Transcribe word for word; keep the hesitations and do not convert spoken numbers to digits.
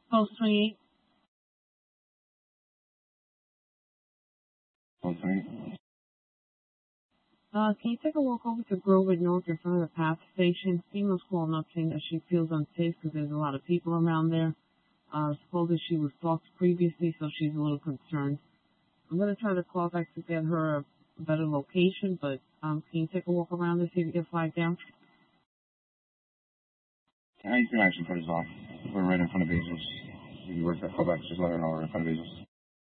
Post twenty-eight. Post twenty-eight. Uh, can you take a walk over to Grover North in front of the PATH station? Female's calling up saying that she feels unsafe because there's a lot of people around there. Uh, supposedly she was stalked previously, so she's a little concerned. I'm going to try to call back to get her a better location, but um, can you take a walk around and see if you can flag down? I need some action for this off. We're right in front of Bezos. If you work that callback, just let her know we're in front of Bezos.